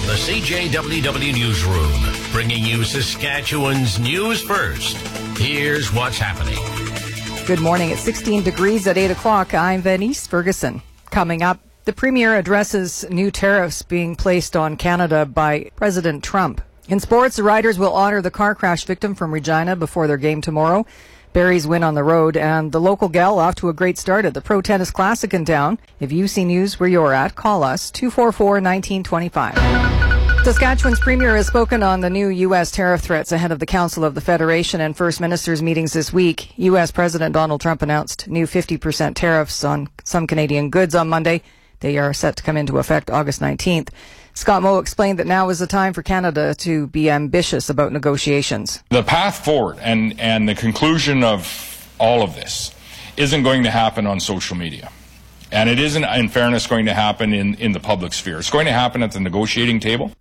the CJWW Newsroom, bringing you Saskatchewan's news first. Here's what's happening. Good morning. It's 16 degrees at 8 o'clock. I'm Venice Ferguson. Coming up, the Premier addresses new tariffs being placed on Canada by President Trump. In sports, the Riders will honor the car crash victim from Regina before their game tomorrow. Barrie's win on the road, and the local gal off to a great start at the Pro Tennis Classic in town. If you see news where you're at, call us 244-1925. Saskatchewan's Premier has spoken on the new U.S. tariff threats ahead of the Council of the Federation and First Ministers meetings this week. U.S. President Donald Trump announced new 50% tariffs on some Canadian goods on Monday. They are set to come into effect August 19th. Scott Moe explained that now is the time for Canada to be ambitious about negotiations. The path forward and the conclusion of all of this isn't going to happen on social media. And it isn't, in fairness, going to happen in the public sphere. It's going to happen at the negotiating table.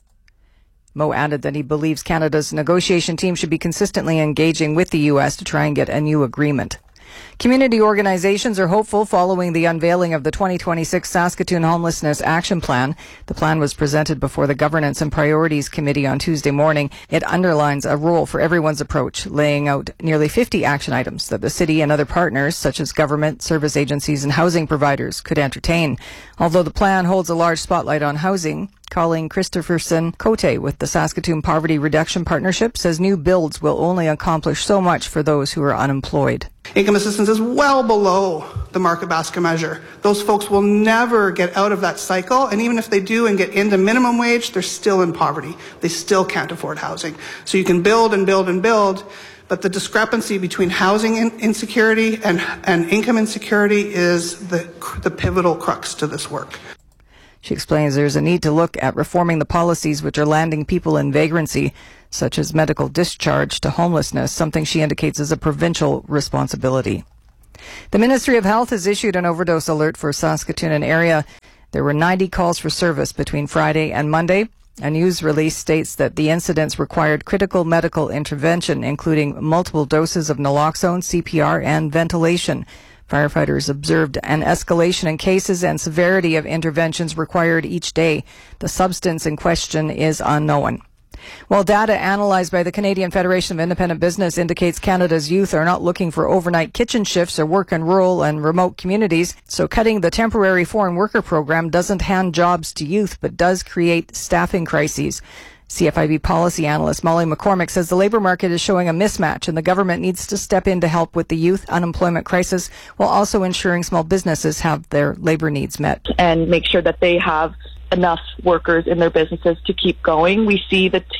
Moe added that he believes Canada's negotiation team should be consistently engaging with the U.S. to try and get a new agreement. Community organizations are hopeful following the unveiling of the 2026 Saskatoon Homelessness Action Plan. The plan was presented before the Governance and Priorities Committee on Tuesday morning. It underlines a role for everyone's approach, laying out nearly 50 action items that the city and other partners, such as government, service agencies and housing providers, could entertain. Although the plan holds a large spotlight on housing, Colleen Christopherson Cote with the Saskatoon Poverty Reduction Partnership says new builds will only accomplish so much for those who are unemployed. Income assistance is well below the market basket measure. Those folks will never get out of that cycle, and even if they do and get into minimum wage, they're still in poverty. They still can't afford housing. So you can build and build and build, but the discrepancy between housing insecurity and income insecurity is the pivotal crux to this work. She explains there's a need to look at reforming the policies which are landing people in vagrancy, such as medical discharge to homelessness, something she indicates is a provincial responsibility. The Ministry of Health has issued an overdose alert for Saskatoon and area. There were 90 calls for service between Friday and Monday. A news release states that the incidents required critical medical intervention, including multiple doses of naloxone, CPR, and ventilation. Firefighters observed an escalation in cases and severity of interventions required each day. The substance in question is unknown. While data analysed by the Canadian Federation of Independent Business indicates Canada's youth are not looking for overnight kitchen shifts or work in rural and remote communities, so cutting the temporary foreign worker program doesn't hand jobs to youth but does create staffing crises. CFIB policy analyst Molly McCormick says the labour market is showing a mismatch and the government needs to step in to help with the youth unemployment crisis while also ensuring small businesses have their labour needs met. And make sure that they have enough workers in their businesses to keep going. We see the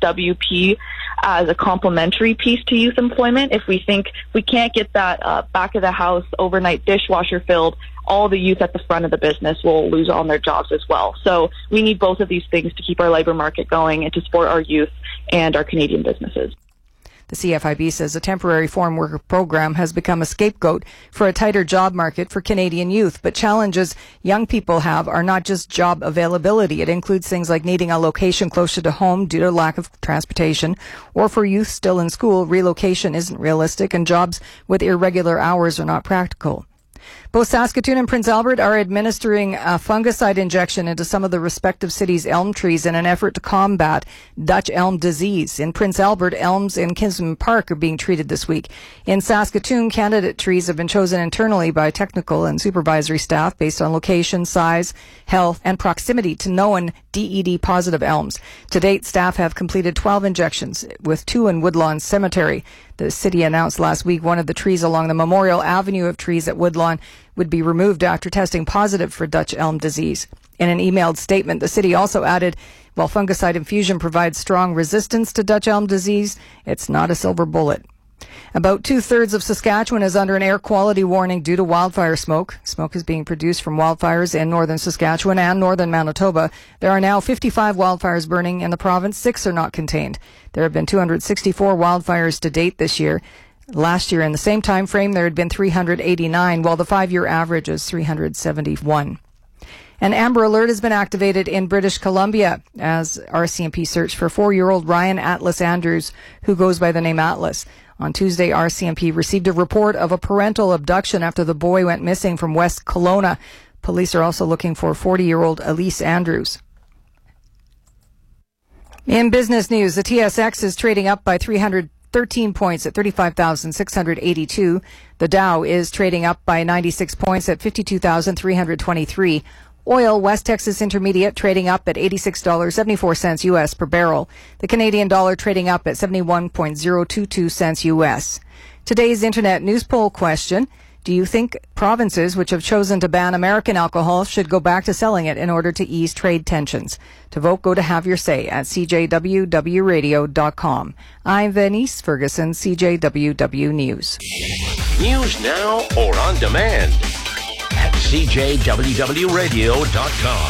TFWP as a complementary piece to youth employment. If we think we can't get that back of the house overnight dishwasher filled, all the youth at the front of the business will lose on their jobs as well. So we need both of these things to keep our labour market going and to support our youth and our Canadian businesses. The CFIB says a temporary foreign worker program has become a scapegoat for a tighter job market for Canadian youth. But challenges young people have are not just job availability. It includes things like needing a location closer to home due to lack of transportation. Or for youth still in school, relocation isn't realistic and jobs with irregular hours are not practical. Both Saskatoon and Prince Albert are administering a fungicide injection into some of the respective cities' elm trees in an effort to combat Dutch elm disease. In Prince Albert, elms in Kinsman Park are being treated this week. In Saskatoon, candidate trees have been chosen internally by technical and supervisory staff based on location, size, health, and proximity to known DED-positive elms. To date, staff have completed 12 injections, with 2 in Woodlawn Cemetery. The city announced last week one of the trees along the Memorial Avenue of trees at Woodlawn would be removed after testing positive for Dutch elm disease. In an emailed statement, the city also added, while fungicide infusion provides strong resistance to Dutch elm disease, it's not a silver bullet. About 2/3 of Saskatchewan is under an air quality warning due to wildfire smoke. Smoke is being produced from wildfires in northern Saskatchewan and northern Manitoba. There are now 55 wildfires burning in the province. 6 are not contained. There have been 264 wildfires to date this year. Last year, in the same time frame, there had been 389, while the 5-year average is 371. An Amber Alert has been activated in British Columbia as RCMP search for 4-year-old Ryan Atlas Andrews, who goes by the name Atlas. On Tuesday, RCMP received a report of a parental abduction after the boy went missing from West Kelowna. Police are also looking for 40-year-old Elise Andrews. In business news, the TSX is trading up by 313 points at 35,682. The Dow is trading up by 96 points at 52,323. Oil, West Texas Intermediate, trading up at $86.74 U.S. per barrel. The Canadian dollar trading up at 71.022 cents U.S. Today's Internet news poll question: do you think provinces which have chosen to ban American alcohol should go back to selling it in order to ease trade tensions? To vote, go to Have Your Say at cjwwradio.com. I'm Venice Ferguson, CJWW News. News now or on demand at cjwwradio.com.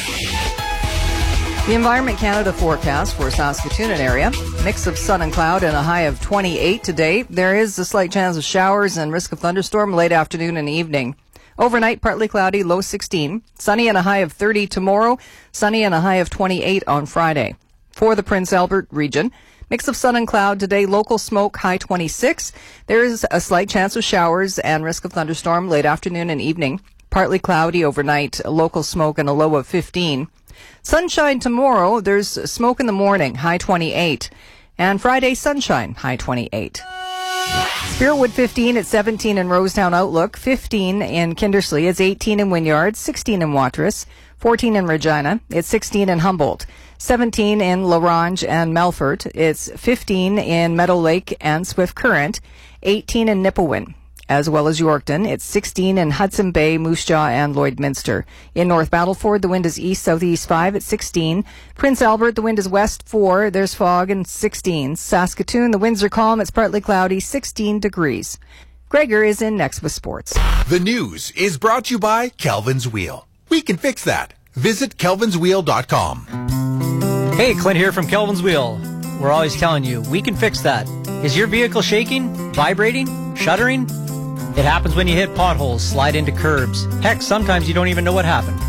The Environment Canada forecast for Saskatoon and area: mix of sun and cloud and a high of 28 today. There is a slight chance of showers and risk of thunderstorm late afternoon and evening. Overnight, partly cloudy, low 16. Sunny and a high of 30 tomorrow. Sunny and a high of 28 on Friday. For the Prince Albert region, mix of sun and cloud today, local smoke, high 26. There is a slight chance of showers and risk of thunderstorm late afternoon and evening. Partly cloudy overnight, local smoke and a low of 15. Sunshine tomorrow. There's smoke in the morning, high 28. And Friday, sunshine, high 28. Spiritwood 15 at 17 in Rosetown Outlook, 15 in Kindersley, it's 18 in Wynyard, 16 in Watrous, 14 in Regina, it's 16 in Humboldt, 17 in La Ronge and Melfort, it's 15 in Meadow Lake and Swift Current, 18 in Nipawin, as well as Yorkton. It's 16 in Hudson Bay, Moose Jaw, and Lloydminster. In North Battleford, the wind is east-southeast 5 at 16. Prince Albert, the wind is west 4. There's fog and 16. Saskatoon, the winds are calm. It's partly cloudy, 16 degrees. Gregor is in next with sports. The news is brought to you by Kelvin's Wheel. We can fix that. Visit kelvinswheel.com. Hey, Clint here from Kelvin's Wheel. We're always telling you, we can fix that. Is your vehicle shaking, vibrating, shuddering? It happens when you hit potholes, slide into curbs. Heck, sometimes you don't even know what happened.